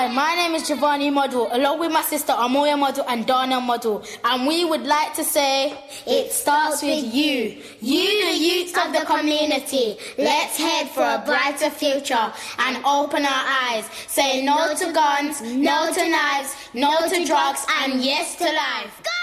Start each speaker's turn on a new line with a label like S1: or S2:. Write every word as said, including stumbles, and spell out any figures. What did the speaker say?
S1: Hi, my name is Giovanni Model, along with my sister Amoya Model and Dana Model, and we would like to say,
S2: it starts with you, you the youth of the community. Let's head for a brighter future and open our eyes. Say no to guns, no to knives, no to drugs, and yes to life.